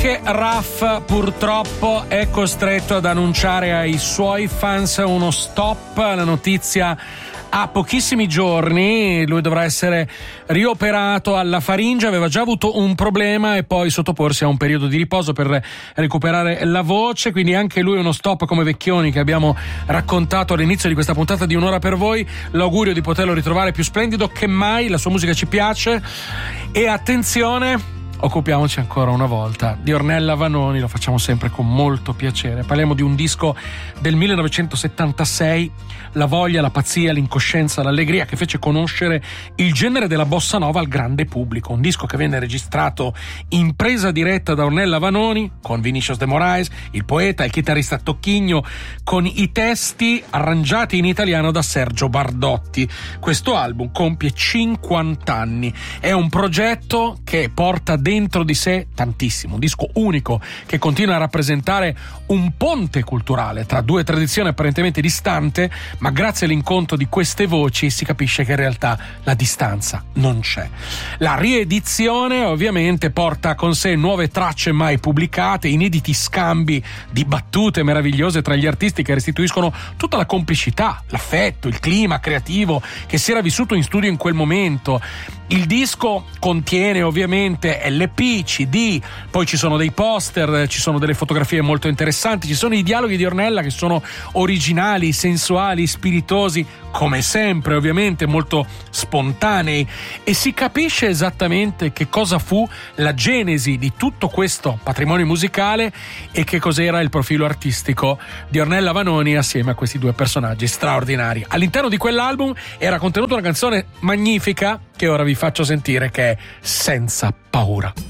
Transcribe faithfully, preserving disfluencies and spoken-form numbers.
Anche Raf purtroppo è costretto ad annunciare ai suoi fans uno stop. La notizia ha pochissimi giorni, lui dovrà essere rioperato alla faringe, aveva già avuto un problema e poi sottoporsi a un periodo di riposo per recuperare la voce, quindi anche lui uno stop come Vecchioni che abbiamo raccontato all'inizio di questa puntata di Un'ora per voi. L'augurio di poterlo ritrovare più splendido che mai, la sua musica ci piace e attenzione, occupiamoci ancora una volta di Ornella Vanoni, lo facciamo sempre con molto piacere. Parliamo di un disco del millenovecentosettantasei, la voglia, la pazzia, l'incoscienza, l'allegria che fece conoscere il genere della bossa nova al grande pubblico. Un disco che venne registrato in presa diretta da Ornella Vanoni con Vinicius de Moraes, il poeta, il chitarrista Tocchigno, con i testi arrangiati in italiano da Sergio Bardotti. Questo album compie cinquanta anni, è un progetto che porta dentro di sé tantissimo, un disco unico che continua a rappresentare un ponte culturale tra due tradizioni apparentemente distanti, ma grazie all'incontro di queste voci si capisce che in realtà la distanza non c'è. La riedizione ovviamente porta con sé nuove tracce mai pubblicate, inediti scambi di battute meravigliose tra gli artisti che restituiscono tutta la complicità, l'affetto, il clima creativo che si era vissuto in studio in quel momento. Il disco contiene ovviamente L P, C D, poi ci sono dei poster, ci sono delle fotografie molto interessanti, ci sono i dialoghi di Ornella che sono originali, sensuali, spiritosi, come sempre ovviamente molto spontanei, e si capisce esattamente che cosa fu la genesi di tutto questo patrimonio musicale e che cos'era il profilo artistico di Ornella Vanoni assieme a questi due personaggi straordinari. All'interno di quell'album era contenuta una canzone magnifica che ora vi faccio sentire, che è Senza Paura.